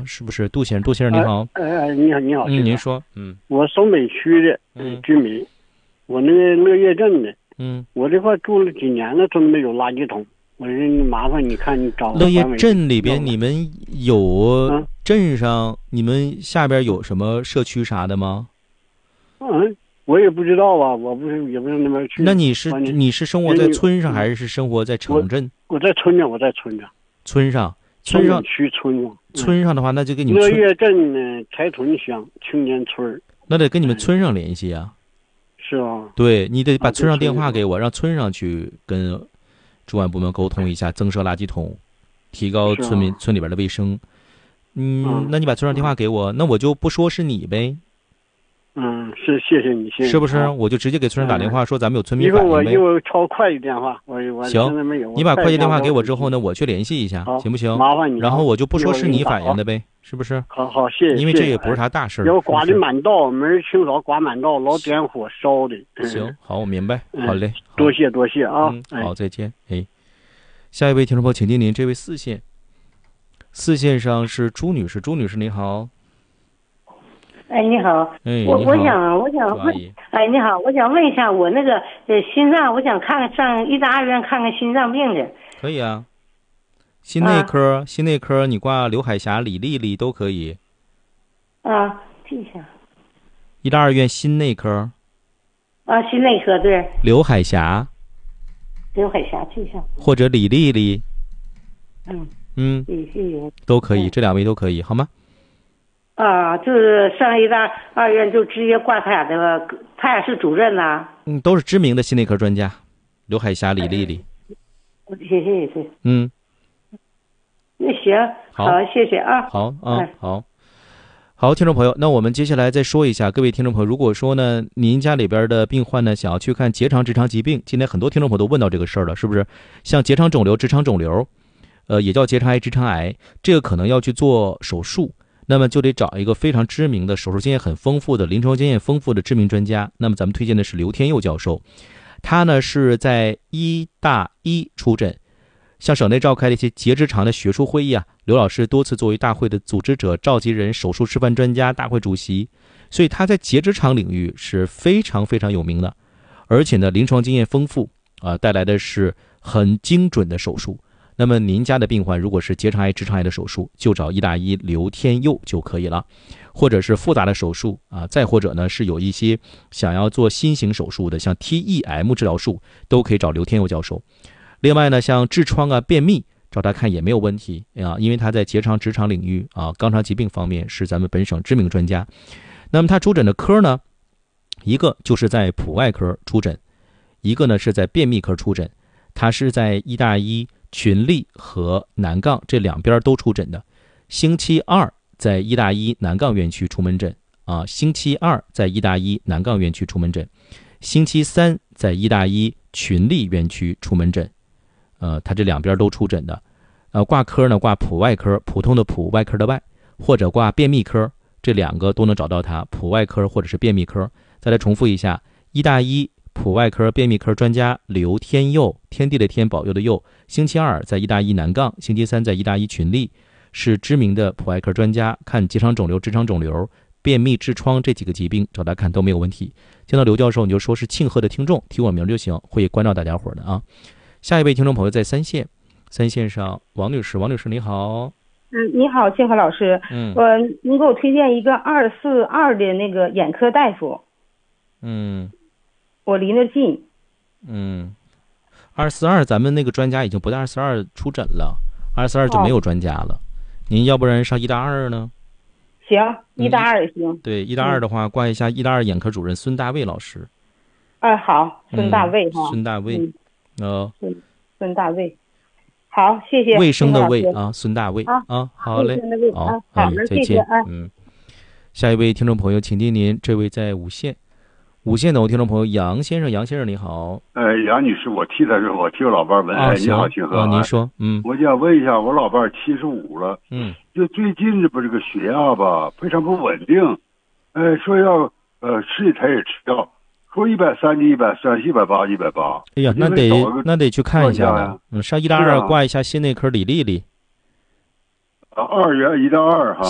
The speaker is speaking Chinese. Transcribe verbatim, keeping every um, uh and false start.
吧？是不是？杜先生，杜先生你好。 呃，呃你好，你好。 嗯，您说。嗯， 我松北区的嗯居民，我那个乐业镇的。嗯，我这块住了几年了，都没有垃圾桶。我说你麻烦你看你找。 乐业镇里边你们有镇上、嗯、你们下边有什么社区啥的吗？ 嗯，我也不知道啊，我不是也不是那边去。 那你是你是生活在村上还是生活在城镇？ 我, 我在村上，我在村上。 村上，村上区村上。 村上的话，那就跟你们乐业镇呢，柴屯乡青年村。 那得跟你们村上联系啊。 是啊。 对，你得把村上电话给我，让村上去跟主管部门沟通一下，增设垃圾桶，提高村民、啊、村里边的卫生。嗯，嗯那你把村上电话给我，嗯、那我就不说是你呗。 嗯，是，谢谢你，谢谢你。 是不是？我就直接给村上打电话、嗯、说咱们有村民反映呗。 一会儿我又抄会计电话，我我行， 没有。 你把会计电话给我之后呢，我去联系一下，行不行？ 麻烦你。 然后我就不说是你反映的呗，是不是？ 好好，谢谢。 因为这也不是啥大事儿。 要刮的满道，门儿清扫刮满道，老点火烧的。 嗯、行，好，我明白。好嘞， 嗯、多谢多谢啊、 嗯！好，再见。哎，下一位听众朋友，请听您这位四线，四线上是朱女士，朱女士你好。 哎，你好， 哎， 我我想我想问，哎，你好，我想问一下，我那个呃心脏，我想看看上医大二院看看心脏病的。 可以啊，心内科，啊、心内科你挂刘海霞、李丽丽都可以。 啊，记一下。 医大二院心内科。 啊，心内科对。 刘海霞。 刘海霞，记一下。 或者李丽丽。 嗯嗯， 李丽丽都可以，这两位都可以，好吗？ 啊，就是上医大二院就直接挂他俩的，他俩是主任呐、啊。 嗯，都是知名的心内科专家，刘海霞、李丽丽。 谢谢谢谢。 嗯， 那行，好，好谢谢啊。 好啊，哎、好，好，听众朋友，那我们接下来再说一下，各位听众朋友，如果说呢，您家里边的病患呢，想要去看结肠、直肠疾病，今天很多听众朋友都问到这个事儿了，是不是？像结肠肿瘤、直肠肿瘤，呃，也叫结肠癌、直肠癌，这个可能要去做手术。那么就得找一个非常知名的、手术经验很丰富的、临床经验丰富的知名专家。那么咱们推荐的是刘天佑教授，他呢是在医大一出诊，向省内召开了一些结直肠的学术会议啊。刘老师多次作为大会的组织者、召集人、手术示范专家、大会主席，所以他在结直肠领域是非常非常有名的，而且呢临床经验丰富啊，带来的是很精准的手术。那么您家的病患如果是结肠癌、直肠癌的手术，就找医大一刘天佑就可以了，或者是复杂的手术啊，再或者呢是有一些想要做新型手术的，像 T E M 治疗术，都可以找刘天佑教授。另外呢，像痔疮啊、便秘，找他看也没有问题啊，因为他在结肠、直肠领域啊、肛肠疾病方面是咱们本省知名专家。那么他出诊的科呢，一个就是在普外科出诊，一个呢是在便秘科出诊，他是在医大一群力和南杠这两边都出诊的。星期二在医大一南杠院区出门诊啊，星期二在医大一南杠院区出门诊，星期三在医大一群力院区出门诊。呃，他这两边都出诊的。呃，挂科呢挂普外科，普通的普，外科的外，或者挂便秘科，这两个都能找到他，普外科或者是便秘科。再来重复一下，医大一普外科、便秘科专家刘天佑，天地的天，保佑的佑，星期二在医大一南杠，星期三在医大一群力，是知名的普外科专家，看结肠肿瘤、直肠肿瘤、便秘、痔疮这几个疾病，找他看都没有问题。见到刘教授你就说是庆贺的听众，提我名就行，会关照大家伙的啊。下一位听众朋友在三线，三线上王女士，王女士你好。 嗯，你好，庆贺老师。 嗯， 我您给我推荐一个二四二的那个眼科大夫。 嗯。 我离那近。 嗯，二四二咱们那个专家已经不在二四二出诊了，二四二就没有专家了。哦、您要不然上医大二呢？ 行，医大二也行。嗯、 对，医大二的话，挂一下医大二眼科主任孙大卫老师。 哎、啊，好，孙大卫哈、 嗯。孙大卫， 嗯、 呃， 孙孙大卫，好，谢谢。 卫生的卫啊，孙大卫啊，啊，好嘞，好， 好，好， 再见。嗯，下一位听众朋友，请听您，这位在五线。五线的我听众朋友杨先生，杨先生你好。 呃，杨女士，我替他说，我替我老伴问。 啊， 哎，你好，庆贺。 啊，您说，嗯， 我想问一下，我老伴七十五了， 嗯， 就最近这不这个血压吧非常不稳定，呃，说要呃吃他也吃药，说一百三就一百三，一百八一百八。 哎呀，那得那得去看一下了。嗯，上医大二挂一下心内科李丽丽。 啊，二元一到二哈。